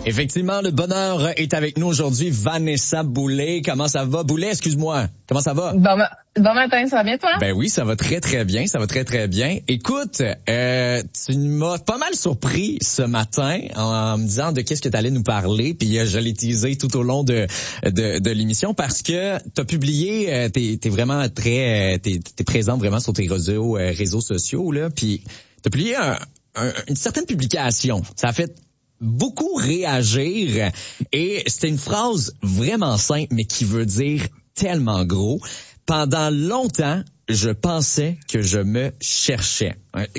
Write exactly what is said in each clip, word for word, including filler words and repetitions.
Effectivement, le bonheur est avec nous aujourd'hui. Vanessa Boulay. Comment ça va? Boulay, excuse-moi. Comment ça va? Bon, bon matin, ça va bien toi? Ben oui, ça va très très bien, ça va très très bien. Écoute, euh, tu m'as pas mal surpris ce matin en, en me disant de qu'est-ce que tu allais nous parler, puis euh, je l'ai teasé tout au long de de, de l'émission parce que tu as publié, euh, t'es t'es vraiment très, euh, t'es t'es présente vraiment sur tes réseaux euh, réseaux sociaux là, puis t'as publié un, un, une certaine publication. Ça a fait beaucoup réagir et c'était une phrase vraiment simple mais qui veut dire tellement gros. Pendant longtemps, je pensais que je me cherchais.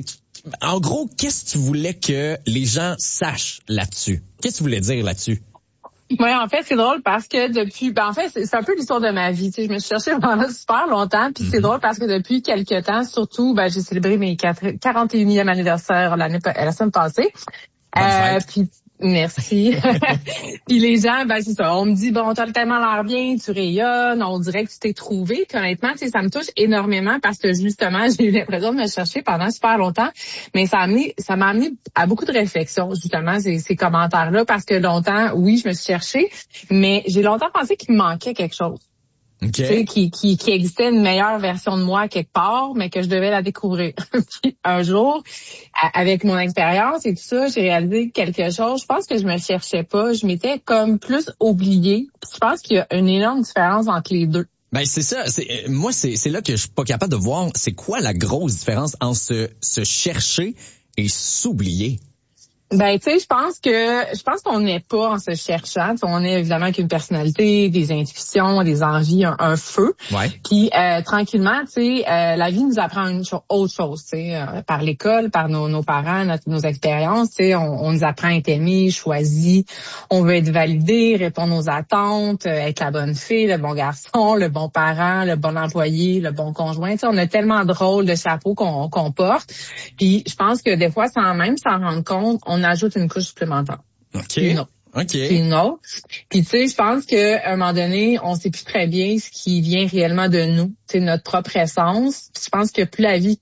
En gros, qu'est-ce que tu voulais que les gens sachent là-dessus? Qu'est-ce que tu voulais dire là-dessus? Oui, en fait, c'est drôle parce que depuis, ben en fait, c'est, c'est un peu l'histoire de ma vie. Tu sais, je me suis cherchée pendant super longtemps, puis mm-hmm. c'est drôle parce que depuis quelques temps, surtout, ben j'ai célébré mes quarante et unième anniversaire l'année la semaine passée. Euh, puis merci. Puis les gens, ben c'est ça, on me dit bon, t'as tellement l'air bien, tu rayonnes, on dirait que tu t'es trouvé. Puis honnêtement, tu sais, ça me touche énormément parce que justement, j'ai eu l'impression de me chercher pendant super longtemps, mais ça a amené, ça m'a amené à beaucoup de réflexions justement ces, ces commentaires-là parce que longtemps, oui, je me suis cherchée, mais j'ai longtemps pensé qu'il me manquait quelque chose. Okay. Tu sais, qui, qui, qui existait une meilleure version de moi quelque part, mais que je devais la découvrir. Puis un jour, avec mon expérience et tout ça, j'ai réalisé quelque chose. Je pense que je me cherchais pas. Je m'étais comme plus oubliée. Puis je pense qu'il y a une énorme différence entre les deux. Ben c'est ça. C'est, moi, c'est, c'est là que je suis pas capable de voir. C'est quoi la grosse différence entre se, se chercher et s'oublier? Ben, tu sais, je pense que je pense qu'on n'est pas en se cherchant. On est évidemment avec une personnalité, des intuitions, des envies, un, un feu. Ouais. Puis euh, tranquillement, tu sais, euh, la vie nous apprend une cho- autre chose, tu sais, euh, par l'école, par nos, nos parents, notre, nos expériences. Tu sais, on, on nous apprend à être aimé, choisi. On veut être validé, répondre aux attentes, euh, être la bonne fille, le bon garçon, le bon parent, le bon employé, le bon conjoint. Tu sais, on a tellement de rôles de chapeau qu'on, qu'on porte. Puis je pense que des fois, sans même s'en rendre compte, on on ajoute une couche supplémentaire. OK. Une autre. OK. Puis une autre. Puis tu sais, je pense qu'à un moment donné, on sait plus très bien ce qui vient réellement de nous, c'est notre propre essence. Puis je pense que plus la vie,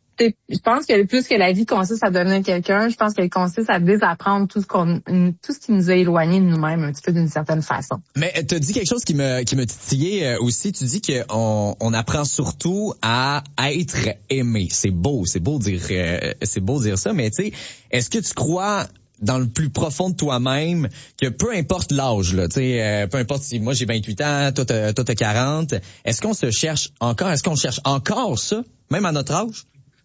je pense que plus que la vie consiste à devenir quelqu'un, je pense qu'elle consiste à désapprendre tout ce qu'on, tout ce qui nous a éloignés de nous-mêmes un petit peu d'une certaine façon. Mais tu as dit quelque chose qui me qui me titillait aussi. Tu dis qu'on on apprend surtout à être aimé. C'est beau, c'est beau dire, euh, c'est beau dire ça. Mais tu sais, est-ce que tu crois dans le plus profond de toi-même que peu importe l'âge, là, tu sais, euh, peu importe si moi j'ai vingt-huit ans, toi t'as, toi t'as quarante, est-ce qu'on se cherche encore, est-ce qu'on cherche encore ça, même à notre âge?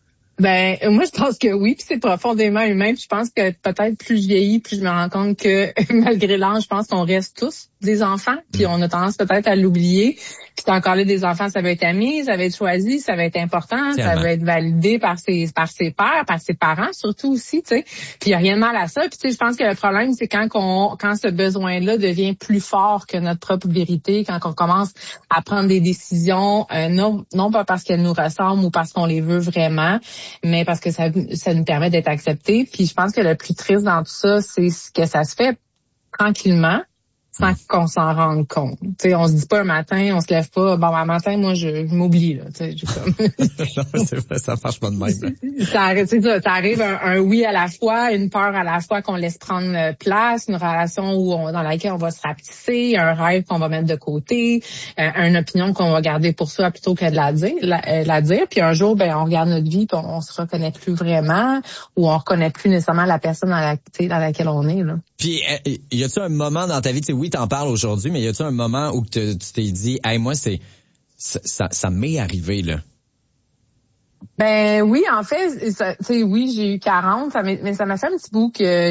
Ben moi je pense que oui, puis c'est profondément humain. Puis je pense que peut-être plus je vieillis, plus je me rends compte que malgré l'âge, je pense qu'on reste tous des enfants, puis on a tendance peut-être à l'oublier. Puis c'est encore là des enfants, ça va être amis, ça va être choisi, ça va être important, Tellement. Ça va être validé par ses par ses pairs, par ses parents surtout aussi, tu sais. Puis il y a rien de mal à ça. Puis tu sais, je pense que le problème c'est quand qu'on quand ce besoin-là devient plus fort que notre propre vérité, quand on commence à prendre des décisions euh, non non pas parce qu'elles nous ressemblent ou parce qu'on les veut vraiment, mais parce que ça ça nous permet d'être acceptés. Puis je pense que le plus triste dans tout ça, c'est que ça se fait tranquillement, sans qu'on s'en rende compte. Tu sais, on se dit pas un matin, on se lève pas, bon, un matin, moi, je, je m'oublie, là, tu sais, j'ai comme... Non, c'est vrai, ça marche pas de même. Ça arrive, c'est ça, ça arrive un, un oui à la fois, une peur à la fois qu'on laisse prendre place, une relation où on, dans laquelle on va se rapetisser, un rêve qu'on va mettre de côté, euh, une opinion qu'on va garder pour soi plutôt que de la dire, la, la dire. Puis un jour, ben, on regarde notre vie, puis on, on se reconnaît plus vraiment, ou on reconnaît plus nécessairement la personne dans, la, tu sais, dans laquelle on est, là. Puis, y a-tu un moment dans ta vie, tu sais, oui, t'en parles aujourd'hui, mais y a-tu un moment où te, tu t'es dit, hey, moi, c'est, ça, ça, ça m'est arrivé, là? Ben oui, en fait, tu sais, oui, j'ai eu quarante, ça mais ça m'a fait un petit bout que